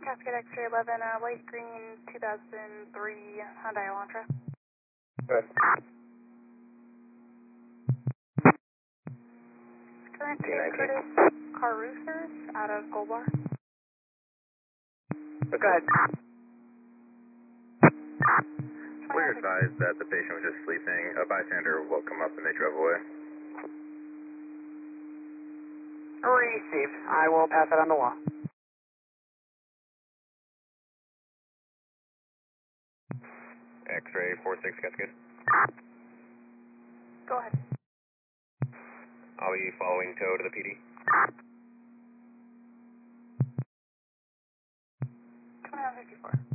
Cascade X-ray 11, light green 2003 Hyundai Elantra. Good. Current to T19. Curtis Caruthers out of Gold Bar. Go ahead. We're advised that the patient was just sleeping. A bystander woke him up and they drove away. Received. I will pass that on the wall. X-ray 46 Cascade. Go ahead. I'll be following tow to the PD. 2154.